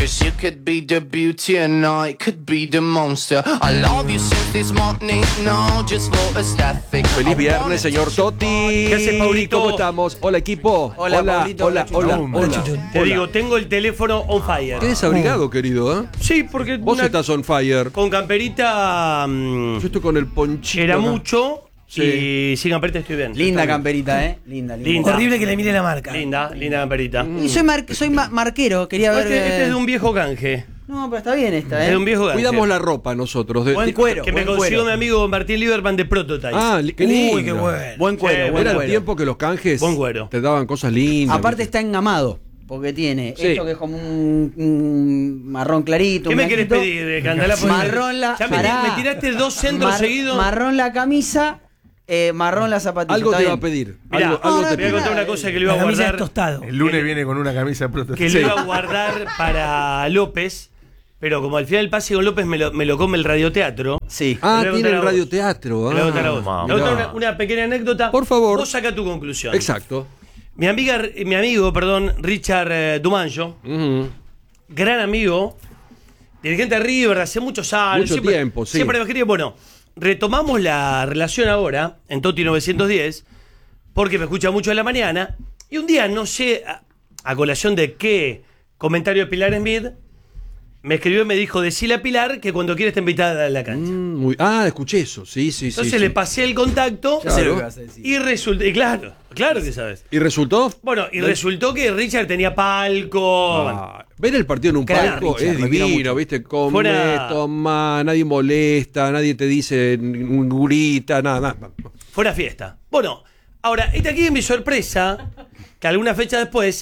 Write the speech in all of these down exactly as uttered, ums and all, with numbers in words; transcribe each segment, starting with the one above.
'Cause you could be the beauty and I could be the monster. I love you since this morning, no, just for aesthetic. Feliz viernes, señor Totti. ¿Qué haces, Paulito? ¿Cómo estamos? Hola, equipo. Hola, hola, Paulito, hola, hola, hola, hola, hola. Chuchun. Te digo, tengo el teléfono on fire. Qué desabrigado, querido, ¿eh? Sí, porque Vos una- estás on fire. con camperita mm, Yo estoy con el ponchito. era acá. mucho Sí. y sin camperita estoy bien. Linda Está bien. camperita, ¿eh? Linda, linda. Linda. Horrible que le mire la marca. Linda, linda camperita. Y soy, mar- soy ma- marquero, quería ver. Este, este eh, es de un viejo canje. No, pero está bien esta, Es ¿eh? de un viejo canje. Cuidamos la ropa nosotros. de- Buen de- cuero. Que me buen consiguió cuero. mi amigo Martín Lieberman de Prototype. Ah, li- qué lindo. Uy, qué bueno. Buen cuero, Sí, buen Era el cuero. tiempo que los canjes Buen cuero. te daban cosas lindas. Aparte ¿viste? está engamado, porque tiene Sí. esto que es como un, un marrón clarito. ¿Qué un me querés blanquito. pedir, eh, Candela? Porque Marrón la. Ya me, pará. me tiraste dos centros Mar- seguidos. Marrón la camisa, eh, marrón la zapatilla. Algo ¿está te iba a bien? pedir. Mirá, algo, algo no, te te voy a pido. contar una cosa que le iba La a camisa es guardar. tostado. El lunes viene con una camisa de prototipo. Que le iba a guardar para López. Pero como al final el pase con López me lo, me lo come el radioteatro. Sí. Ah, Le voy a tiene contar el a vos. radioteatro. Te lo voy a contar a vos. Ah, Te voy a contar mirá. una, una pequeña anécdota. Por favor. Vos saca tu conclusión. Exacto. Mi amiga, mi amigo, perdón, Richard eh, Dumanjo, Ujú. gran amigo, dirigente de River de hace muchos años. Mucho siempre, tiempo, sí. Siempre me quería, bueno, retomamos la relación ahora, en Toti novecientos diez, porque me escucha mucho en la mañana, y un día, no sé, a, a colación de qué comentario de Pilar Smith, me escribió y me dijo, decile a Pilar que cuando quieras te invitada a la cancha. Mm, muy- ah, escuché eso. Sí, sí, Entonces sí. le sí. pasé el contacto Ya sé lo Claro. que vas a decir. y resultó, y claro, claro que sabes. ¿Y resultó? Bueno, y resultó que Richard tenía palco. Ah, ver el partido en un Crack, palco Richard, es lo quiero divino, mucho. ¿viste? Come, Fuera- toma, nadie molesta, nadie te dice un gurita, nada, nada. Fuera fiesta. Bueno, ahora, esta aquí es mi sorpresa, que alguna fecha después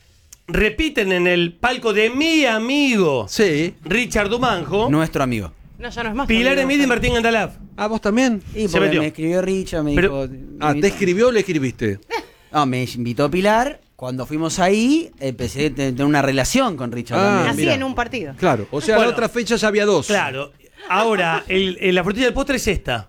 repiten en el palco de mi amigo Sí. Richard Dumanjo, Nuestro amigo. No, ya no es más. Pilar amigo, Emid y ya. Martín Gandalaf. Ah, ¿vos también? Y Se porque metió. me escribió Richard, me Pero- dijo. Ah, ¿te escribió o le escribiste? No, me invitó Pilar. Cuando fuimos ahí, empecé a tener una relación con Richard Ah, también. Así mira. en un partido. Claro, o sea, Bueno. la otra fecha ya había dos. Claro. Ahora, el, el- la frutilla del postre es esta.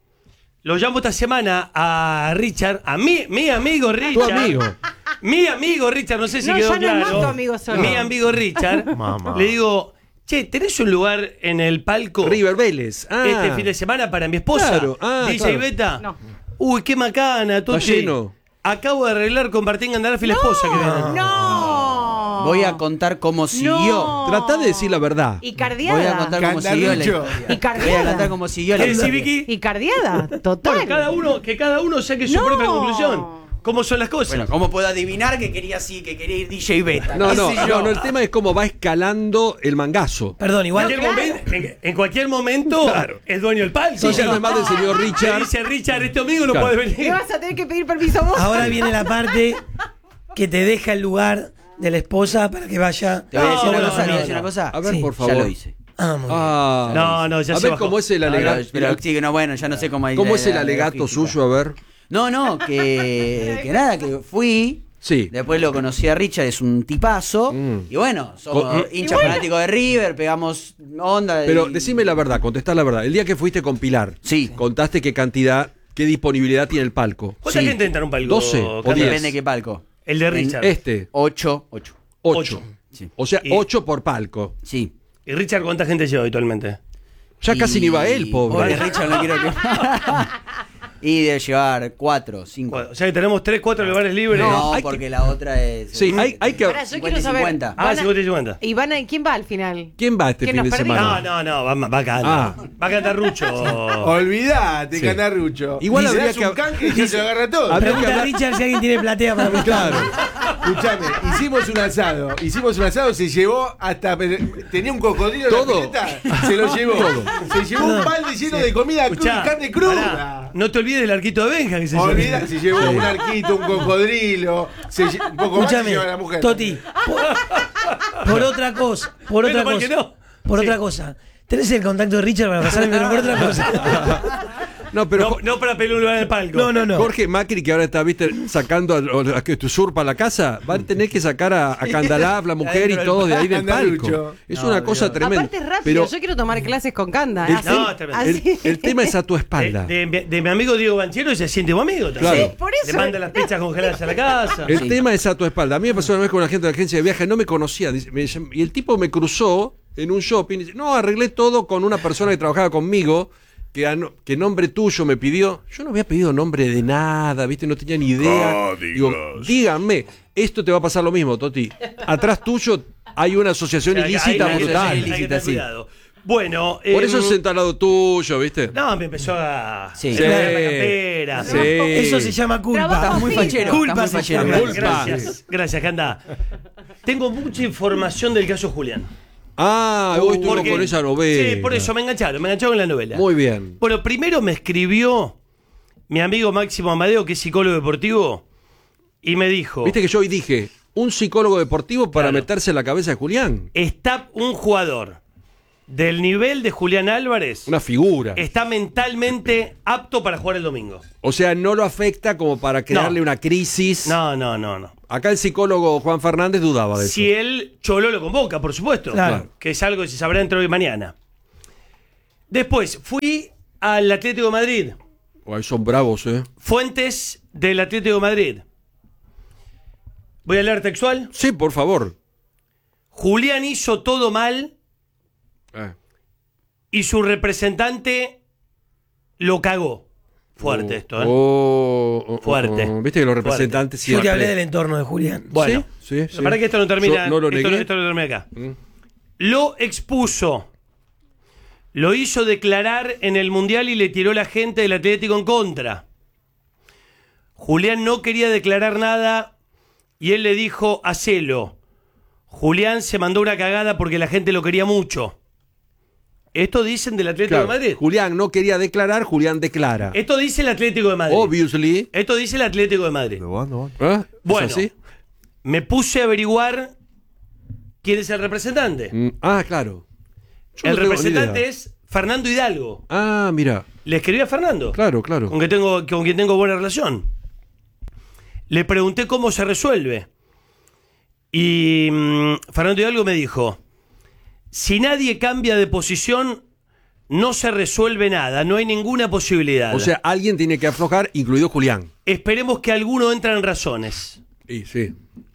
Lo llamo esta semana a Richard, a mi, mi amigo Richard. Tu amigo. Mi amigo Richard, no sé si No, quedó ya no es claro. más tu amigo solo. Mi amigo Richard. Mamá. Le digo, che, ¿tenés un lugar en el palco River Vélez. Ah, este fin de semana para mi esposa? Claro, ah, D J claro. Beta. No. Uy, qué macana, Toti. Está lleno. Acabo de arreglar con Martín Gandalf y la esposa que vienen. ¡No! Voy a contar cómo siguió. Tratá de decir la verdad. Y Voy a cardiada. contar cómo siguió la Candarucho. historia. Y Voy a cardiada. contar cómo siguió la ¿Qué decís, historia. Vicky? Y cardiada. Total. Bueno, cada uno, que cada uno saque su No. propia conclusión. ¿Cómo son las cosas? Bueno, ¿cómo puedo adivinar que quería así, que quería ir D J Beta? No, ¿Qué no, sé no, yo? no, el tema es cómo va escalando el mangazo. Perdón, En igual. cualquier, momento, en, en cualquier momento Claro. es dueño del palco. Sí, ya no es más del señor Le Richard. dice Richard, este amigo no Claro. puede Le venir. vas a tener que pedir permiso vos. Ahora viene la parte que te deja el lugar de la esposa para que vaya. Te voy a decir No, una no, cosa, te voy a no, decir no. una cosa. A ver, Sí, por Ya favor. lo hice. Ah, muy bien. Ah, No, no, ya a se ver bajó. cómo es el Pero, alegato. pero sí, que no, bueno, ya no sé cómo ¿Cómo es el la- la alegato logística. suyo? A ver. No, no, que, que nada, que fui. Sí. Después lo conocí a Richard, es un tipazo. Mm. Y bueno, somos Co- hinchas fanáticos de River, pegamos onda. Pero y- decime la verdad, contestá la verdad. El día que fuiste con Pilar, Sí. contaste qué cantidad, qué disponibilidad tiene el palco. ¿Cuánta Sí. gente entra en un palco? doce o Candela? diez. Depende de qué palco. El de Richard. Este, Ocho, ocho. ocho. Sí. O sea, Y- ocho por palco. Sí. ¿Y Richard cuánta gente lleva habitualmente? Ya casi Y- ni va él, pobre. Pobre Richard, no quiero que. Y debe llevar cuatro, cinco. O sea que tenemos tres, cuatro lugares libres. No, hay porque que- la otra es. Sí, hay, hay que... Ahora, yo quiero cincuenta y saber. cincuenta. Ah, van a- cincuenta y cincuenta. ¿Y van a, quién va al final? ¿Quién va este ¿Quién fin de nos perdimos? semana? No, no, no, va, va a cantar. Ah. Va a cantar Rucho. Olvidate, Sí. Canarrucho. Igual Y se habría das que- un canje y ya se agarra todo. Habría que Pregunta a hablar- Richard si alguien tiene platea para mí. Claro. Escuchame, hicimos un asado. Hicimos un asado, se llevó hasta. Tenía un cocodrilo en Todo. la pileta, se lo llevó. Todo. Se llevó un balde lleno de comida cruda Escuchá, y carne cruda. pará, no te olvides del arquito de Benja que se Olvida, llama. se llevó un arquito, un cocodrilo. Se lle- un poco más se Escúchame, lleva la mujer. Toti. Por, por otra cosa. Por Menos otra mal que cosa. no. Por Sí. otra cosa. ¿Tenés el contacto de Richard para pasarme pero por otra cosa? No, pero no, no para pedir un lugar en el palco. No, no, no. Jorge Macri, que ahora está, viste, sacando a, a que te usurpa la casa, va a tener que sacar a, a Candalab, la mujer y todo de ahí del palco. Andalucho. Es No, una cosa Dios. tremenda. Aparte es rápido. Pero Yo quiero tomar clases con Canda. El- Así, No, es tremendo. el, así. el tema es a tu De, espalda. de- de mi amigo Diego Banchero se siente un amigo también. Claro. Sí, por eso. Le manda las pizzas congeladas a la casa. El Sí. tema es a tu espalda. A mí me pasó una vez con una gente de la agencia de viaje, no me conocía. dice- me llam- y el tipo me cruzó en un shopping. Y dice, no, arreglé todo con una persona que trabajaba conmigo, que, a no- que nombre tuyo me pidió. Yo no había pedido nombre de nada, ¿viste? No tenía ni idea. Digo, díganme, esto te va a pasar lo mismo, Toti. Atrás tuyo hay una asociación O sea, ilícita hay- hay- brutal. hay que tener Ilícita, sí. cuidado. Bueno, Por em, eso se senta al lado tuyo, ¿viste? no, me empezó a. Sí. a Sí. la campera. Sí. Eso se llama culpa. Trabajo Estás muy fijo. fachero. Culpa estás muy se fachero. llama. Culpa. Gracias, gracias, Canda. Tengo mucha información del caso Julián. Ah, hoy estuvo Porque- con esa novela. Sí, por eso me engancharon, me engancharon en la novela. Muy bien. Bueno, primero me escribió mi amigo Máximo Amadeo, que es psicólogo deportivo, y me dijo: Viste que yo hoy dije, un psicólogo deportivo para Claro. meterse en la cabeza de Julián. está un jugador del nivel de Julián Álvarez, Una figura. está mentalmente apto para jugar el domingo. O sea, no lo afecta como para crearle No. una crisis. No, no, no, no. Acá el psicólogo Juan Fernández dudaba de eso. Si el Cholo lo convoca, por supuesto. Claro. Que es algo que se sabrá dentro de mañana. Después, fui al Atlético de Madrid. Ay, son bravos, ¿eh? Fuentes del Atlético de Madrid. Voy a leer textual. Sí, por favor. Julián hizo todo mal Eh. y su representante lo cagó. Fuerte Oh, esto, ¿eh? oh, oh, Fuerte. oh. Viste que los representantes Yo siempre... te hablé del entorno de Julián. Bueno, Sí, sí, sí. para que esto no termina, Yo no lo esto, negué. esto no termina acá. Mm. Lo expuso. Lo hizo declarar en el Mundial y le tiró la gente del Atlético en contra. Julián no quería declarar nada y él le dijo, hacelo. Julián se mandó una cagada porque la gente lo quería mucho. Esto dicen del Atlético Claro, de Madrid. Julián no quería declarar, Julián declara. Esto dice el Atlético de Madrid. Obviously. Esto dice el Atlético de Madrid. ¿Ah? ¿Es Bueno, así? me puse a averiguar quién es el representante. Mm, ah, claro. Yo El no tengo ni representante idea. es Fernando Hidalgo. Ah, mira. Le escribí a Fernando. Claro, claro. Con, que tengo, con quien tengo buena relación. Le pregunté cómo se resuelve. Y mm, Fernando Hidalgo me dijo, si nadie cambia de posición, no se resuelve nada, no hay ninguna posibilidad. O sea, alguien tiene que aflojar, incluido Julián. esperemos que alguno entre en razones. Y sí.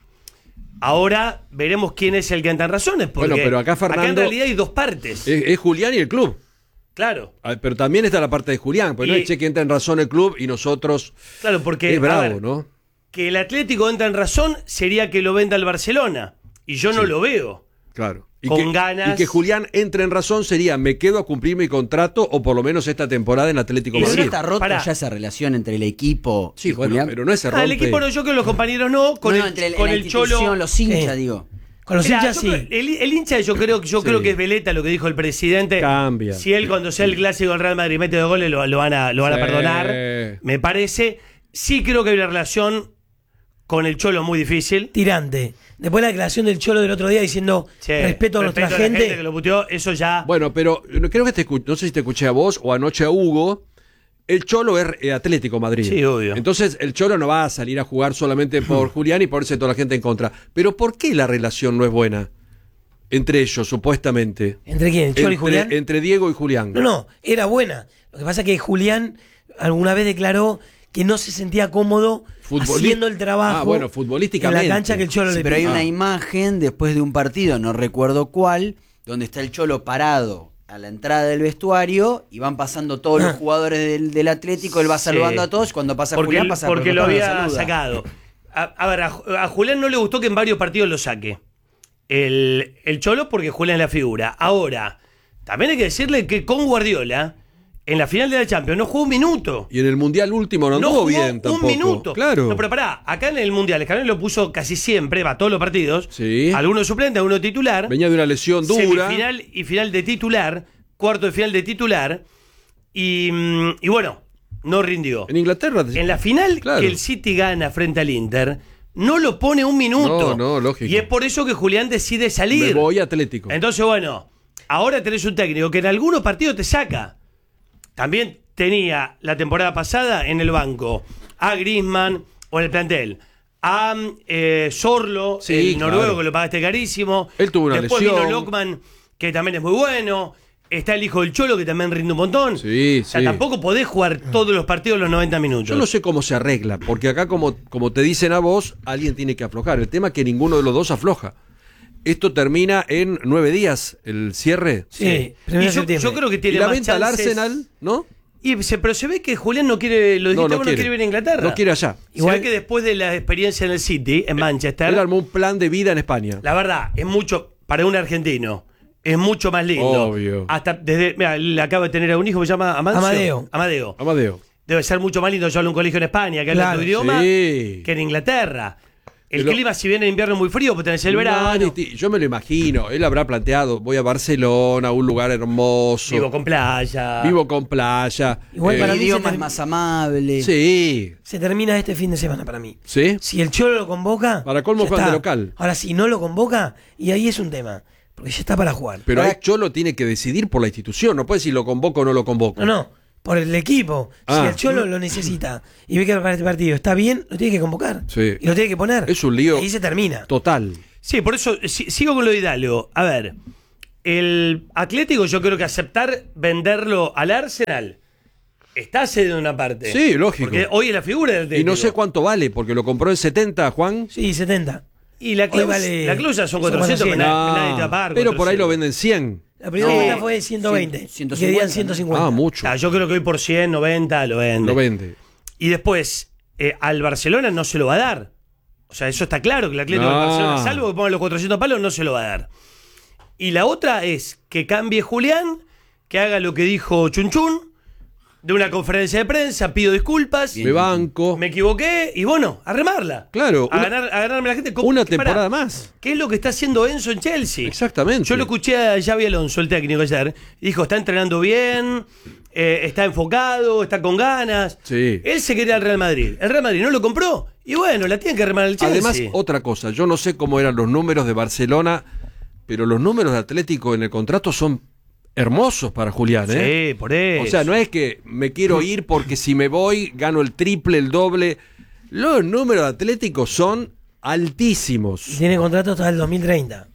Ahora veremos quién es el que entra en razones. Porque Bueno, pero acá Fernando- en realidad hay dos partes. Es, es Julián y el club. Claro, Ah, pero también está la parte de Julián, porque no Y- es che que entra en razón el club y nosotros. claro, porque Es a bravo, ver, ¿no? que el Atlético entra en razón sería que lo venda el Barcelona. Y yo no lo veo. Claro. Y Con que, ganas. Y que Julián entre en razón sería, me quedo a cumplir mi contrato o por lo menos esta temporada en Atlético Y ¿No Madrid. sí, está rota Pará. ya esa relación entre el equipo Sí, y bueno, Julián? pero no es Ah, rompe. el equipo no, yo creo que los compañeros no. Con No, no, el, entre el, con la el institución, Cholo. los hinchas, Sí. digo. Con los Mirá, hinchas yo sí. creo- el, el hincha, yo creo, yo Sí. creo que es veleta lo que dijo el presidente. Cambia. Si él, cuando sea el clásico del Real Madrid, mete dos goles, lo, lo van, a, lo van a Sí. perdonar. Me parece. Sí creo que hay una relación con el Cholo muy difícil. Tirante. Después la declaración del Cholo del otro día diciendo Sí, respeto a nuestra respeto la gente. que lo puteó, eso ya. Bueno, pero no- creo que te escu- no sé si te escuché a vos o anoche a Hugo. El Cholo es eh, Atlético Madrid. Sí, obvio. Entonces el Cholo no va a salir a jugar solamente por Julián y ponerse toda la gente en contra. Pero ¿por qué la relación no es buena? Entre ellos, supuestamente. ¿Entre quién? ¿El Cholo y Entre- Julián? Entre Diego y Julián. No, no, era buena. Lo que pasa es que Julián alguna vez declaró que no se sentía cómodo Futboli- haciendo el trabajo Ah, bueno, en futbolísticamente. la cancha que el Cholo Sí, le pero hay pidió. una Ah. imagen después de un partido, no recuerdo cuál, donde está el Cholo parado a la entrada del vestuario y van pasando todos los Ah. jugadores del, del Atlético, él va Sí. saludando a todos, cuando pasa porque Julián pasa porque por lo el había saluda. sacado. A, a ver, a, a Julián no le gustó que en varios partidos lo saque. El, el Cholo porque Julián es la figura. Ahora, también hay que decirle que con Guardiola, en la final de la Champions, no jugó un minuto. Y en el Mundial último no No anduvo jugó bien tampoco. un minuto. Claro. No, pero pará, acá en el Mundial, Scaloni lo puso casi siempre, va todos los partidos. Sí. Algunos suplentes, algunos titular. Venía de una lesión dura. Semifinal y final de titular. Cuarto de final de titular. Y, mm, y bueno, no rindió. En Inglaterra. En la final Claro. que el City gana frente al Inter, no lo pone un minuto. No, no, lógico. Y es por eso que Julián decide salir. Me voy a Atlético. Entonces, bueno, ahora tenés un técnico que en algunos partidos te saca. También tenía la temporada pasada en el banco a Griezmann o en el plantel, a eh, Sorlo, Sí, el noruego claro. que lo pagaste carísimo. Él tuvo una Después lesión. vino Lockman, que también es muy bueno. Está el hijo del Cholo, que también rinde un montón. Sí, o sea, sí. tampoco podés jugar todos los partidos los noventa minutos. Yo no sé cómo se arregla, porque acá como, como te dicen a vos, alguien tiene que aflojar. El tema es que ninguno de los dos afloja. Esto termina en nueve días, el cierre. Sí, Y primero de yo, septiembre. yo creo que Y tiene la más venta al chances- Arsenal, ¿no? Y se, pero se ve que Julián no quiere, lo dijiste No, no vos, quiere. no quiere vivir en Inglaterra. No quiere allá. Se Igual- ve que después de la experiencia en el City, en Manchester, Él armó un plan de vida en España. la verdad, es mucho, para un argentino, es mucho más lindo. Obvio. Hasta desde, mira, él acaba de tener a un hijo que se llama Amancio. Amadeo. Amadeo. Amadeo. Debe ser mucho más lindo llevarlo a un colegio en España, que habla Claro. tu idioma, Sí. que en Inglaterra. El Pero- clima, si bien en invierno es muy frío, pues tenés el No, verano. ni- yo me lo imagino. Él habrá planteado, voy a Barcelona, un lugar hermoso. Vivo con playa. Vivo con playa. Igual Eh, para El mí idioma se es más amable. Sí. Se termina este fin de semana para mí. ¿Sí? Si el Cholo lo convoca. Para colmo ya juegan de está. local. Ahora, si no lo convoca, y ahí es un tema. Porque ya está para jugar. Pero Ahora- ahí Cholo tiene que decidir por la institución. No puede decir lo convoco o no lo convoco. No, no. Por el equipo. Ah. Si el Cholo lo necesita y ve que para este partido está bien, lo tiene que convocar. Sí. Y lo tiene que poner. Es un lío. Y ahí se termina. Total. Sí, por eso si- sigo con lo de Hidalgo. A ver, el Atlético yo creo que aceptar venderlo al Arsenal está cediendo una parte. Sí, lógico. Porque hoy es la figura del Atlético. Y no sé cuánto vale, porque lo compró en setenta, Juan. Sí, setenta. Y la, Hoy claus- vale- la cláusula son son cuatrocientos, pero cuatrocientos. nadie, nadie te va a pagar pero por ahí lo cuatrocientos. venden cien. La primera No. oferta fue ciento veinte. Cien- Y ciento querían cincuenta, ciento ¿no? cincuenta. Ah, mucho. Ah, yo creo que hoy por cien, noventa lo vende. Lo vende. Y después, eh, al Barcelona no se lo va a dar. O sea, eso está claro, que el Atlético No. de Barcelona, salvo que ponga los cuatrocientos palos, no se lo va a dar. Y la otra es que cambie Julián, que haga lo que dijo Chunchun, de una conferencia de prensa, pido disculpas, Me banco. me equivoqué, y bueno, a remarla. Claro, A, una- ganar, a ganarme a la gente. ¿Cómo- Una qué- temporada pará? más. ¿Qué es lo que está haciendo Enzo en Chelsea? Exactamente. Yo lo escuché a Xavi Alonso, el técnico ayer, y dijo, está entrenando bien, eh, está enfocado, está con ganas. Sí. Él se quería al Real Madrid. El Real Madrid no lo compró, y bueno, la tiene que remar el Chelsea. Además, otra cosa, yo no sé cómo eran los números de Barcelona, pero los números de Atlético en el contrato son hermosos para Julián, ¿eh? Sí, por eso. O sea, no es que me quiero ir porque si me voy gano el triple, el doble. Los números de Atlético son Y altísimos. tiene contrato hasta el dos mil treinta.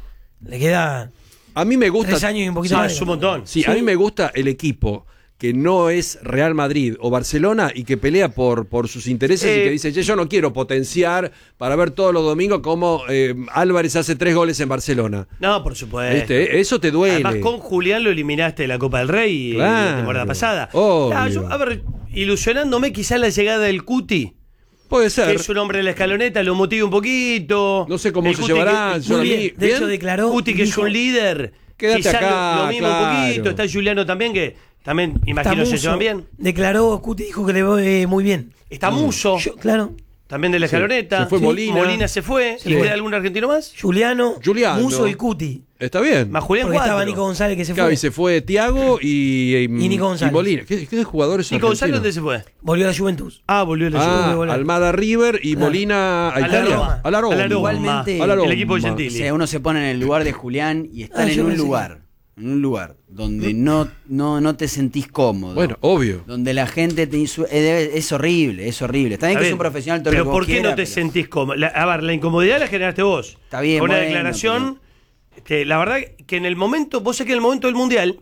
Le queda A mí me gusta. tres años y un poquito Ah, más. es un montón. Sí, a mí me gusta el equipo que no es Real Madrid o Barcelona y que pelea por, por sus intereses Eh, y que dice, "Che, yo no quiero potenciar para ver todos los domingos cómo eh, Álvarez hace tres goles en Barcelona. No, por supuesto. ¿Viste? Eso te duele. Además, con Julián lo eliminaste de la Copa del Rey Claro, la temporada pasada. obvio. Ah, yo, a ver, ilusionándome quizás la llegada del Cuti, Puede que ser. es un hombre de la escaloneta, lo motiva un poquito. No sé cómo El se Cuti llevarán. que- Yo a Muy mí- bien. De ¿bien? hecho, declaró. Cuti, que es dijo, un líder. Quédate Quizás acá, lo, lo mismo claro. un poquito. Está Juliano también, que también imagino se Tamuso, llevan bien. Declaró, Cuti dijo que le va eh, muy bien. Está Muso, Yo, claro. también de la escaloneta. se fue Molina. Molina se fue. Se ¿Le fue. queda algún argentino más? Juliano, Juliano. Muso y Cuti. Está bien. Más Julián Porque estaba cuatro. Nico González que se Claro, fue. y se fue Tiago y, y, Y Nico González. Molina. ¿Qué, qué jugadores Nico González, ¿dónde argentinos? se fue? Volvió a la Juventus. Ah, volvió a la Ah, Juve. Almada River y Claro. Molina a A la Italia. Roma. A la Roma. A la Roma. Igualmente, A la Roma. El equipo de O Gentili. sea, uno se pone en el lugar de Julián y están Ah, en yo un pensé lugar, en un lugar donde no, no, no te sentís cómodo. Bueno, obvio. Donde la gente te insu- eh, debe- es horrible, es horrible. Está bien Está que es bien. un profesional, todo Pero lo que ¿por vos qué no quieras, te pero- sentís cómodo? La- a ver, la incomodidad la generaste vos. Está bien, Con una bueno, declaración que la verdad que en el momento, vos sé que en el momento del Mundial,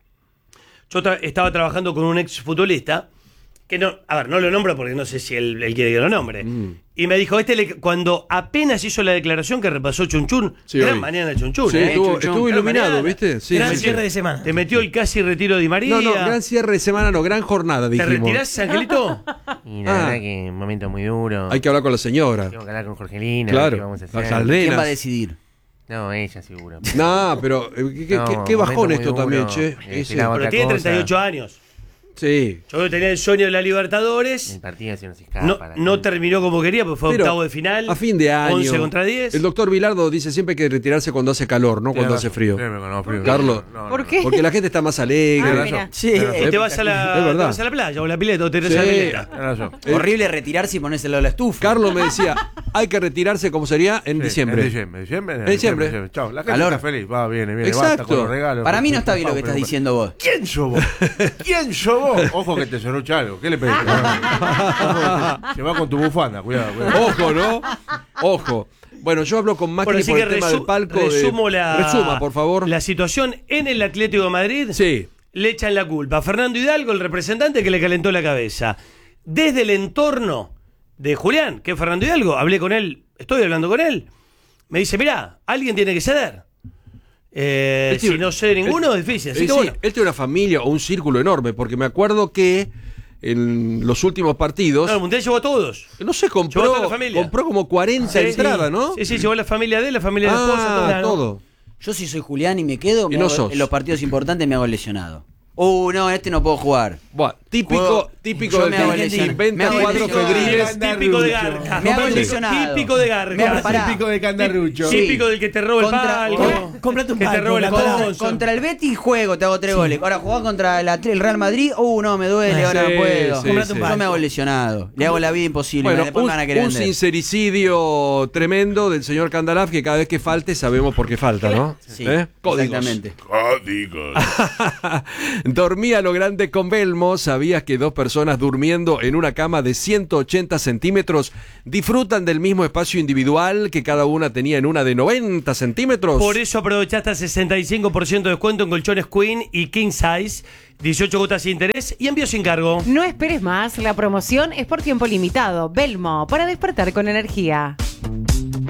yo tra- estaba trabajando con un ex futbolista, que no, a ver, no lo nombro porque no sé si él, él quiere que lo nombre. Mm. Y me dijo, este le- cuando apenas hizo la declaración que repasó Chunchun, Sí, gran hoy. mañana de Chunchun, Sí, ¿eh? estuvo, Chunchun. estuvo Gran iluminado, mañana. ¿viste? Sí, Gran sí, sí. cierre de semana. Te metió el casi retiro de María. No, no, gran cierre de semana, no, gran jornada, ¿Te dijimos. retirás, Angelito? Y la Ah. verdad que un momento muy duro. Hay que hablar con la señora. Tengo que hablar con Jorgelina. a ver qué Claro. vamos a Las hacer. aldenas. ¿Quién va a decidir? No, ella seguro. No, pero eh, qué, qué- No, qué- qué bajón momento esto muy también, duro. che. Eh, Ese- esperaba Pero otra tiene cosa. treinta y ocho años. Sí. Yo creo que tenía el sueño de la El Libertadores. partido se nos escapa. No, la no gente. terminó como quería, porque fue Pero octavo de final. a fin de año. once contra diez. El doctor Vilardo dice siempre que hay que retirarse cuando hace calor, no cuando hace frío. Carlos, ¿Por qué? porque la gente está más alegre. Ah, ¿verdad? mira. Sí, Y te vas, a la, Es verdad. te vas a la playa o la pileta o te tiras Sí. a la pileta. Eh, horrible retirarse y ponérselo a la estufa. Carlos me decía, hay que retirarse como sería en diciembre. En diciembre, diciembre, En diciembre. Chao, la gente Calor. está feliz, va, viene, viene, Exacto. basta con los regalos. Para mí no está bien lo que Pero- estás diciendo vos. ¿Quién sos vos? ¿Quién sos vos? Ojo, ojo que te sonó algo. ¿Qué le pediste? Ojo, se va con tu bufanda, cuidado, cuidado. Ojo, ¿no? Ojo. Bueno, yo hablo con Macri Bueno, así por que el tema resu- del palco. de- resumo la, Resuma, por favor. la situación en el Atlético de Madrid. Sí. Le echan la culpa a Fernando Hidalgo, el representante que le calentó la cabeza. Desde el entorno de Julián, que es Fernando Hidalgo, hablé con él, estoy hablando con él. Me dice, mirá, alguien tiene que ceder. Eh, Él tiene- si no cede ninguno, él- es difícil. Eh, Así que sí, bueno. él tiene una familia o un círculo enorme, porque me acuerdo que en los últimos partidos, No, el Mundial llevó a todos. no sé, Llevó a compró, toda la familia. compró como cuarenta Sí, entradas, ¿no? Sí, sí, llevó a la familia de él, la familia de la esposa, Ah, toda, ¿no? todo. Yo si soy Julián y me quedo, Y me no hago- sos. en los partidos importantes me hago lesionado. Uh, no, este no puedo jugar. Bueno, típico, Juego- típico yo del me hago que lesionar. Me inventa hago cuadros lesionar. febriles. Es típico de Garca. Me hago Típico- lesionado. Típico de Garca. Me- pará. Típico de Candarrucho. Sí. Típico del que te roba el Contra- palco. con- cómprate un que te palco, roba el la Contra, sponsor. contra el Betis juego, te hago tres goles. Ahora jugás contra el, Atl- el Real Madrid, uh, no, me duele, Ah, ahora sí, no puedo. sí, Cómprate un sí. Yo me palco. hago lesionado. Le hago la vida imposible. Bueno, después un, me van a querer un vender. sincericidio tremendo del señor Candalaf, que cada vez que falte sabemos por qué falta, ¿no? Sí, ¿Eh? Códigos. exactamente. Dormía a lo grande con Belmo. ¿Sabías que dos personas durmiendo en una cama de ciento ochenta centímetros disfrutan del mismo espacio individual que cada una tenía en una de noventa centímetros? Por eso aprovecha hasta sesenta y cinco por ciento de descuento en colchones Queen y King Size, dieciocho cuotas sin interés y envío sin cargo. No esperes más, la promoción es por tiempo limitado. Belmo, para despertar con energía.